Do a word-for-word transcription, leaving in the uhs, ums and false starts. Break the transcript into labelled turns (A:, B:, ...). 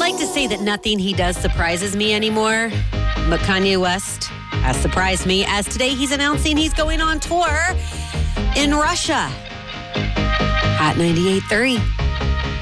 A: like to say that nothing he does surprises me anymore, but Kanye West has surprised me, as today he's announcing he's going on tour in Russia. Hot ninety-eight point three.